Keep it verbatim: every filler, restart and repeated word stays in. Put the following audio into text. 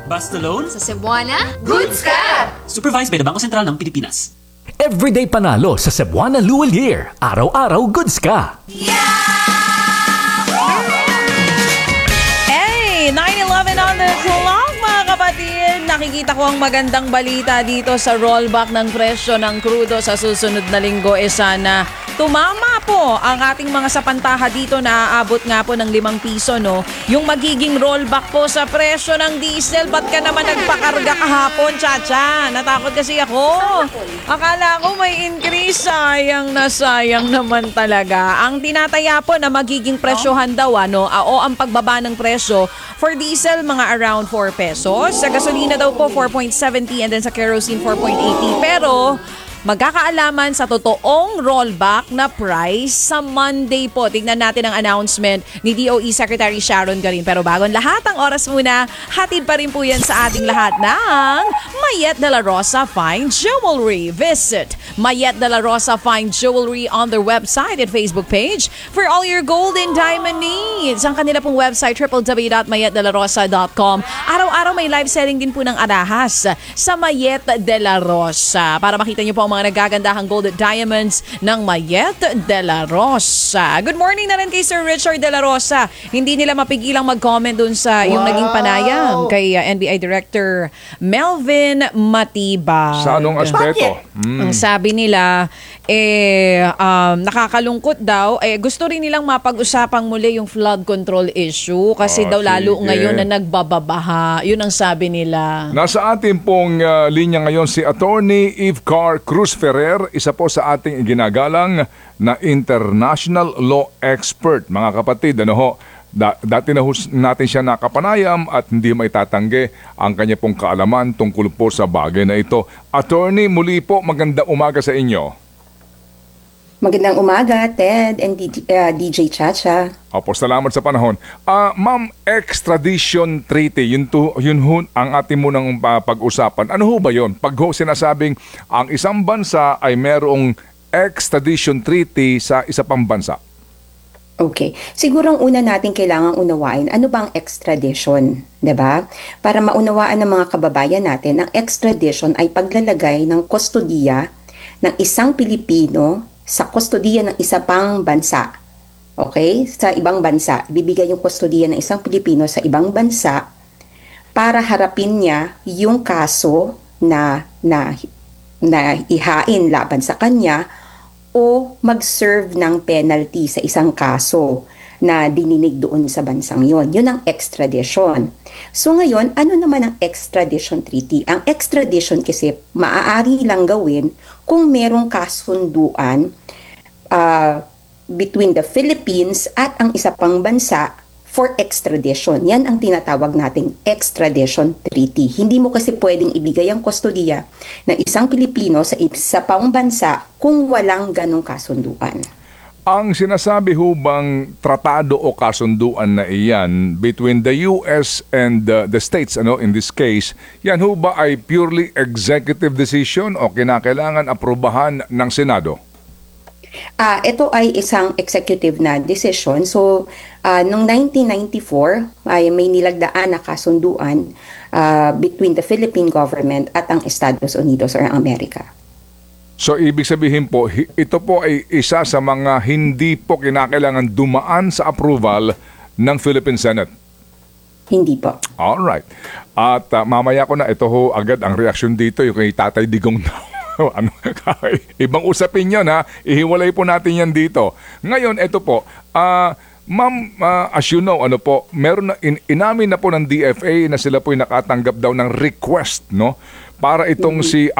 Basta Loan, Sa Cebuana, Goods ka! supervised by the Bangko Sentral ng Pilipinas. Everyday panalo sa Cebuana Luwal Year. Araw-araw goods ka. Hey, nine eleven on the clock, mga kapatid. Nakikita ko ang magandang balita dito sa rollback ng presyo ng krudo sa susunod na linggo. E sana tumama po ang ating mga sapantaha dito na aabot nga po ng limang piso, no? Yung magiging rollback po sa presyo ng diesel. Ba't ka naman nagpakarga kahapon, Chacha? Natakot kasi ako. Akala ko may increase. Sayang na sayang naman talaga. Ang tinataya po na magiging presyohan daw, ano, ah, o ang pagbaba ng presyo for diesel, mga around four pesos. Sa gasolina daw po, four point seven zero, and then sa kerosene, four point eight zero. Pero magkakaalaman sa totoong rollback na price sa Monday po. Tignan natin ang announcement ni D O E Secretary Sharon Garin. Pero bago ang lahat, ang oras muna, hatid pa rin po yan sa ating lahat ng Mayet de la Rosa Fine Jewelry. Visit Mayet de la Rosa Fine Jewelry on their website and Facebook page for all your gold and diamond needs. Ang kanila pong website, w w w dot mayet de la rosa dot com. Araw-araw may live selling din po ng arahas sa Mayet de la Rosa. Para makita niyo po mga nagagandahang gold at diamonds ng Mayet de la Rosa. Good morning na rin kay Sir Richard de la Rosa. Hindi nila mapigilang mag-comment dun sa yung Wow! naging panayam kay uh, N B I Director Melvin Matibag. Sa anong aspeto? Ang sabi nila, eh, um, nakakalungkot daw, eh, gusto rin nilang mapag-usapang muli yung flood control issue kasi Ah, daw lalo sige. ngayon na nagbababaha. Yun ang sabi nila. Nasa ating pong uh, linya ngayon si Attorney Ivcar Cruz Ferrer, isa po sa ating ginagalang na international law expert. Mga kapatid, ano ho, da- dati na ho natin siya nakapanayam at hindi may tatanggi ang kanya pong kaalaman tungkol po sa bagay na ito. Attorney, muli po, magandang umaga sa inyo. Magandang umaga, Ted and D J, uh, D J Chacha. Opo, salamat sa panahon. Ah, Ma'am, extradition treaty, yun, to, yun ho ang ating munang uh, pag-usapan. Ano ho ba yun? Pag ho sinasabing ang isang bansa ay merong extradition treaty sa isa pang bansa. Okay. Siguro ang una natin kailangang unawain, ano ba ang extradition? 'Di ba? Para maunawaan ng mga kababayan natin, ang extradition ay paglalagay ng kustodiya ng isang Pilipino sa kustodiya ng isa pang bansa. Okay? Sa ibang bansa. Ibibigay yung kustodiya ng isang Pilipino sa ibang bansa para harapin niya yung kaso na, na, na ihain laban sa kanya o mag-serve ng penalty sa isang kaso na dininig doon sa bansang yon. Yun ang extradition. So ngayon, ano naman ang extradition treaty? Ang extradition kasi maaari lang gawin kung merong kasunduan uh, between the Philippines at ang isa pang bansa for extradition. Yan ang tinatawag nating extradition treaty. Hindi mo kasi pwedeng ibigay ang kustodiya ng isang Pilipino sa isa pang bansa kung walang ganong kasunduan. Ang sinasabi ho bang tratado o kasunduan na iyan between the U S and uh, the states, ano, in this case, yan ho ba ay purely executive decision o kinakailangan aprobahan ng Senado? Ah, ito ay isang executive na decision. So, uh, noong nineteen ninety-four ay may nilagdaan na kasunduan uh, between the Philippine government at ang Estados Unidos or Amerika. So, ibig sabihin po, hi- ito po ay isa sa mga hindi po kinakailangan dumaan sa approval ng Philippine Senate. Hindi po. Alright. At uh, mamaya ko na, ito ho agad ang reaksyon dito, yung kay Tatay Digong daw. ano, ibang usapin yun, ha. Ihiwalay po natin yan dito. Ngayon, ito po, ah... Uh, Ma'am, uh, as you know, ano po, meron na, in, inamin na po ng D F A na sila po ay nakatanggap daw ng request, no? Para itong si